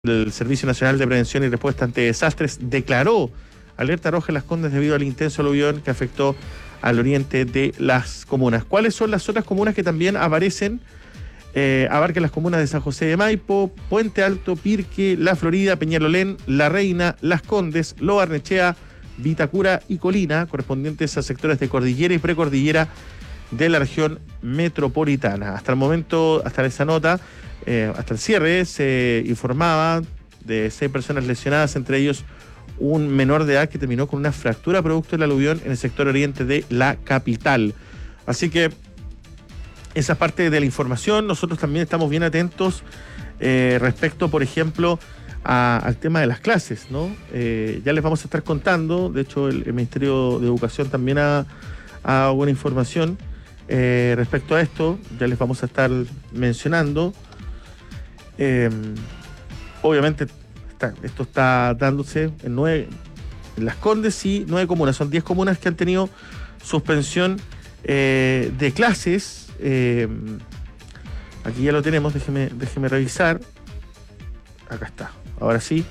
El Servicio Nacional de Prevención y Respuesta ante Desastres declaró alerta roja en Las Condes debido al intenso aluvión que afectó al oriente de las comunas. ¿Cuáles son las otras comunas que también aparecen? Abarcan las comunas de San José de Maipo, Puente Alto, Pirque, La Florida, Peñalolén, La Reina, Las Condes, Lo Barnechea, Vitacura y Colina, correspondientes a sectores de cordillera y precordillera de la región metropolitana. Hasta el momento, hasta esa nota, hasta el cierre, se informaba de 6 personas lesionadas, entre ellos un menor de edad que terminó con una fractura producto del aluvión en el sector oriente de la capital. Así que esa parte de la información. Nosotros también estamos bien atentos respecto, por ejemplo, al tema de las clases, ¿no? Ya les vamos a estar contando. De hecho, el Ministerio de Educación también ha dado buena información respecto a esto. Ya les vamos a estar mencionando. Obviamente esto está dándose en Las Condes y 9 comunas. Son 10 comunas que han tenido suspensión de clases. Aquí ya lo tenemos, déjeme revisar. Acá está, ahora sí.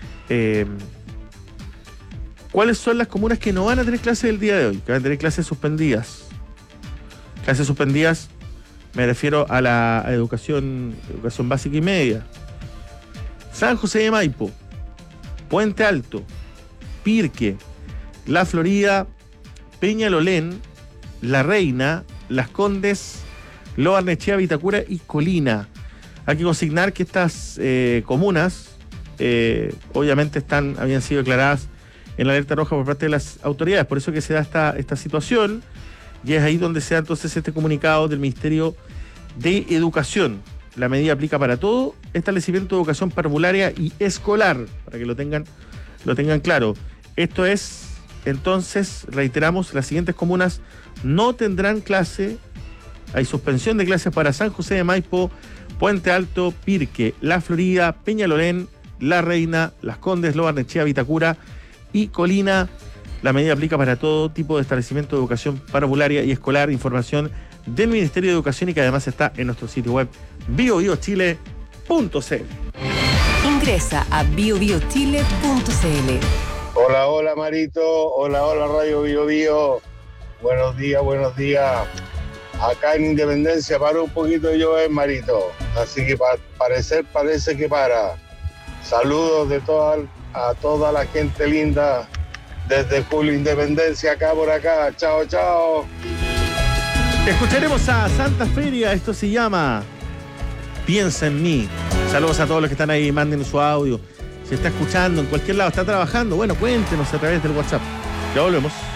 ¿Cuáles son las comunas que no van a tener clases el día de hoy? Que van a tener clases suspendidas. Clases suspendidas, me refiero a la educación básica y media. San José de Maipo, Puente Alto, Pirque, La Florida, Peñalolén, La Reina, Las Condes, Lo Barnechea, Vitacura y Colina. Hay que consignar que estas comunas obviamente habían sido declaradas en la alerta roja por parte de las autoridades. Por eso que se da esta situación, y es ahí donde se da entonces este comunicado del Ministerio de Educación. La medida aplica para todo establecimiento de educación parvularia y escolar, para que lo tengan claro. Esto es, entonces, reiteramos, las siguientes comunas no tendrán clase. Hay suspensión de clases para San José de Maipo, Puente Alto, Pirque, La Florida, Peñalolén, La Reina, Las Condes, Lo Barnechea, Vitacura y Colina. La medida aplica para todo tipo de establecimiento de educación parvularia y escolar. Información del Ministerio de Educación y que además está en nuestro sitio web biobiochile.cl. Ingresa a biobiochile.cl. Hola Marito, hola Radio Bio Bio. Buenos días. Acá en Independencia paró un poquito de llover, Marito, así que parece que para. Saludos a toda la gente linda desde Julio Independencia, por acá. Chao. Escucharemos a Santa Feria, esto se llama Piensa en mí. Saludos a todos los que están ahí, manden su audio. Si está escuchando en cualquier lado, está trabajando, bueno, cuéntenos a través del WhatsApp. Ya volvemos.